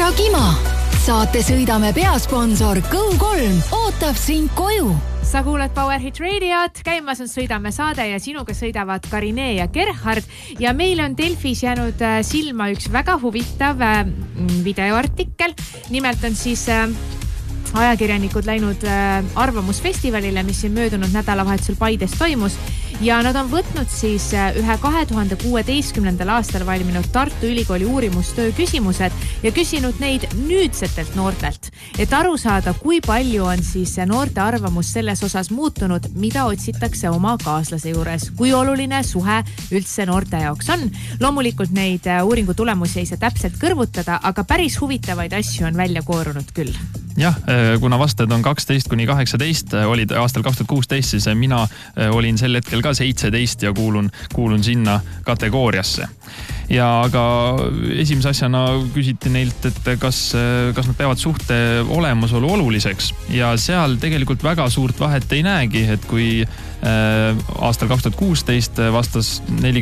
ära kima! Saate sõidame peasponsor Go3 ootab sind koju. Sa kuulad Power Hit Radiot, käimas on Sõidame saade ja sinuga sõidavad Karine ja Gerhard ja meil on Delfis jäänud silma üks väga huvitav videoartikkel. Nimelt on siis ajakirjanikud läinud arvamusfestivalile, mis siin möödunud nädalavahetusel Paides toimus ja nad on võtnud siis ühe 2016. aastal valminud Tartu Ülikooli uurimustöö küsimused ja küsinud neid nüüdsetelt noortelt, et aru saada, kui palju on siis noorte arvamus selles osas muutunud, mida otsitakse oma kaaslase juures, kui oluline suhe üldse noorte jaoks on. Loomulikult neid uuringu tulemusi ei saa täpselt kõrvutada, aga päris huvitavaid asju on välja koorunud küll. Jah, kuna vastajad on 12–18, olid aastal 2016, siis mina olin sel hetkel ka 17 ja kuulun sinna kategooriasse. Ja aga esimese asjana küsiti neilt, et kas nad peavad suhte olemasolu oluliseks ja seal tegelikult väga suurt vahet ei näegi, et kui aastal 2016 vastas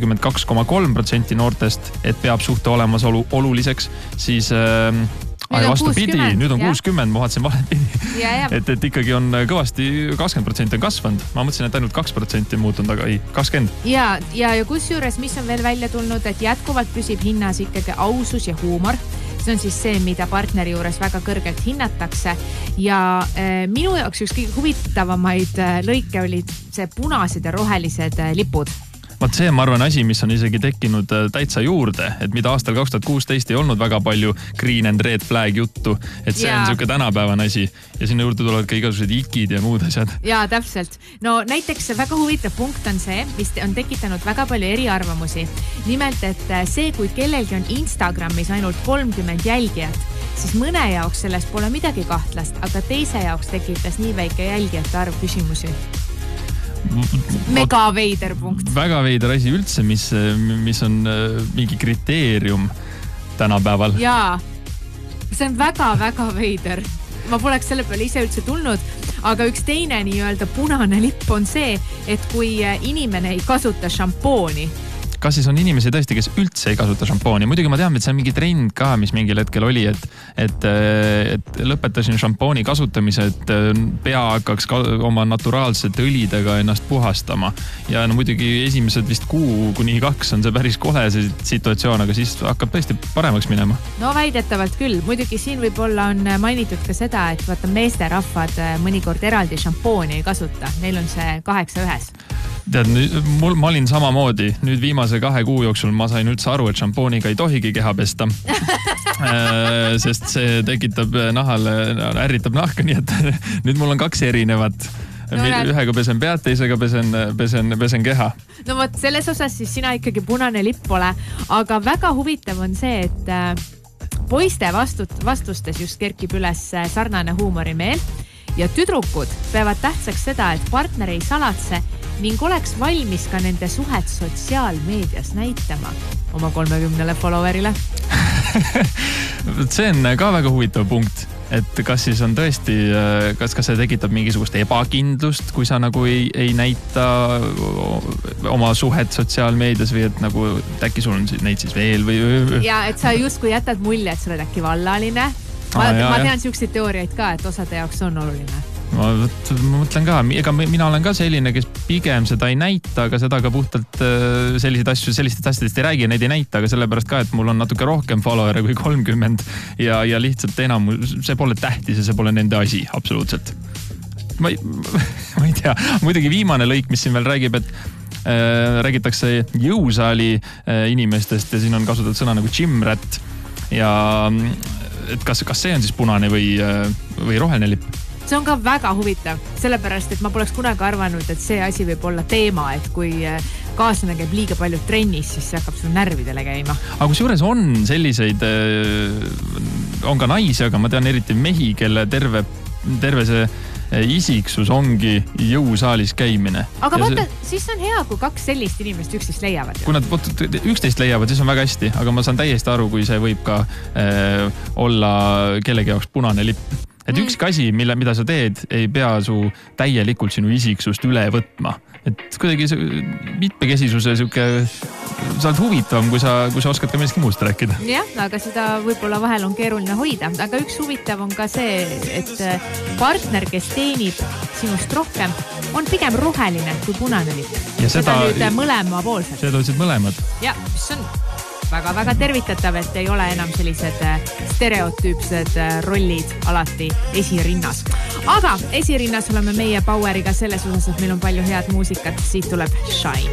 42,3% noortest, et peab suhte olemasolu oluliseks, siis vastupidi, nüüd on 60, ma vaatasin valepidi. Et ikkagi on kõvasti 20% on kasvanud. Ma mõtlesin, et ainult 2% muutunud, aga ei, 20%. Ja kusjuures, mis on veel välja tulnud, et jätkuvalt püsib hinnas ikkagi ausus ja huumor. See on siis see, mida partneri juures väga kõrgelt hinnatakse. Ja minu jaoks üks kõige huvitavamaid lõike olid see punased ja rohelised lipud. Vaat see, ma arvan, asi, mis on isegi tekkinud täitsa juurde, et mida aastal 2016 ei olnud väga palju green and red flag juttu, et see on siuke tänapäevane asi ja sinna juurde tulevad ka igasugused ikid ja muud asjad. Jaa, täpselt. No näiteks väga huvitav punkt on see, mis on tekitanud väga palju eriarvamusi. Nimelt, et see, kui kellelgi on Instagramis ainult 30 jälgijat, siis mõne jaoks sellest pole midagi kahtlast, aga teise jaoks tekitas nii väike jälgijate arv küsimusi. Mega veider punkt. Väga veider asi üldse, mis on mingi kriteerium tänapäeval. Jaa, see on väga veider. Ma poleks selle peale ise üldse tulnud, aga üks teine nii-öelda punane lipp on see, et kui inimene ei kasuta šampooni. Kas siis on inimesi tõesti, kes üldse ei kasuta šampooni? Muidugi ma tean, et see on mingi trend ka, mis mingil hetkel oli, et lõpetasin šampooni kasutamise, et pea hakkaks oma naturaalsete õlidega ennast puhastama. Ja no muidugi esimesed vist 1–2 on see päris kole see situatsioon, aga siis hakkab tõesti paremaks minema. No väidetavalt küll. Muidugi siin võib-olla on mainitud ka seda, et vaata meesterahvad mõnikord eraldi šampooni ei kasuta. Neil on see 8-1. Tead, ma olin samamoodi. Nüüd viimase 2 kuu jooksul ma sain üldse aru, et šampooniga ei tohigi keha pesta. Sest see tekitab nahale, ärritab nahka, nii et nüüd mul on 2 erinevat. Ühega pesen pead, teisega pesen keha. No võt, selles osas siis sina ikkagi punane lipp pole, aga väga huvitav on see, et poiste vastustes just kerkib üles sarnane huumorimeel ja tüdrukud peavad tähtsaks seda, et partner ei salatse ning oleks valmis ka nende suhet sotsiaalmeedias näitama oma 30 followerile. See on ka väga huvitav punkt, et kas siis on tõesti, kas see tekitab mingisugust ebakindlust, kui sa nagu ei näita oma suhet sotsiaalmeedias või et nagu äkki sul on neid siis veel või... Ja, et sa justkui jätad mulje, et sa oled äkki vallaline. Ma tean siukseid teooriaid ka, et osade jaoks on oluline. Ma mõtlen ka, ega mina olen ka selline, kes pigem seda ei näita, aga seda ka puhtalt sellistest asjadest ei räägi ja neid ei näita, aga sellepärast ka, et mul on natuke rohkem followere kui 30 ja lihtsalt enam, see pole tähtis ja see pole nende asi, absoluutselt. Ma ei tea, muidugi viimane lõik, mis siin veel räägib, et räägitakse jõusaali inimestest ja siin on kasutatud sõna nagu gymrat ja et kas see on siis punane või roheline lipp? See on ka väga huvitav, sellepärast, et ma poleks kunagi arvanud, et see asi võib olla teema, et kui kaaslane käib liiga palju trennis, siis see hakkab sul närvidele käima. Aga kus juures on selliseid, on ka naisi, aga ma tean eriti mehi, kelle terve see isiksus ongi jõusaalis käimine. Aga vaata, siis on hea, kui 2 sellist inimest üksteist leiavad. Kui nad üksteist leiavad, siis on väga hästi, aga ma saan täiesti aru, kui see võib ka olla kellegi jaoks punane lipp. Et ükski asi, mida sa teed, ei pea su täielikult sinu isiksust üle võtma. Et kuidagi mitmekesisuse sa oled huvitavam, kui sa oskad ka millestki muust rääkida. Jah, aga seda võib-olla vahel on keeruline hoida. Aga üks huvitav on ka see, et partner, kes teenib sinust rohkem, on pigem roheline kui punane lipp. Seda nüüd mõlema poolselt. Seda ütlesid mõlemad. Ja, mis on väga-väga tervitatav, et ei ole enam sellised stereotüüpsed rollid alati esirinnas. Aga esirinnas oleme meie Poweriga selles osas, et meil on palju head muusikat. Siit tuleb Shine.